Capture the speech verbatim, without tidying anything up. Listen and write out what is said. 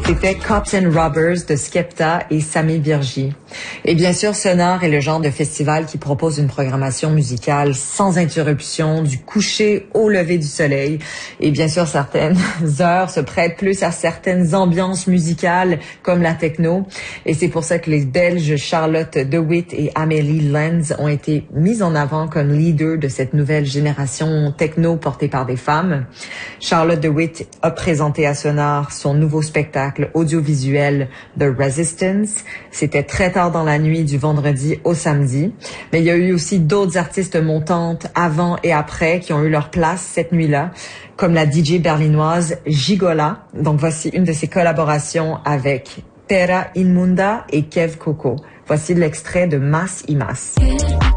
C'était Cops and Robbers de Skepta et Sami Virji. Et bien sûr, Sonore est le genre de festival qui propose une programmation musicale sans interruption, du coucher au lever du soleil. Et bien sûr, certaines heures se prêtent plus à certaines ambiances musicales comme la techno. Et c'est pour ça que les Belges Charlotte de Witt et Amélie Lenz ont été mises en avant comme leaders de cette nouvelle génération techno portée par des femmes. Charlotte de Witt a présenté à Sonore son nouveau spectacle audiovisuel The Resistance. C'était très tard dans la nuit du vendredi au samedi. Mais il y a eu aussi d'autres artistes montantes avant et après qui ont eu leur place cette nuit-là, comme la D J berlinoise Gigola. Donc voici une de ses collaborations avec Terra Inmunda et Kev Coco. Voici l'extrait de Mas y Mas.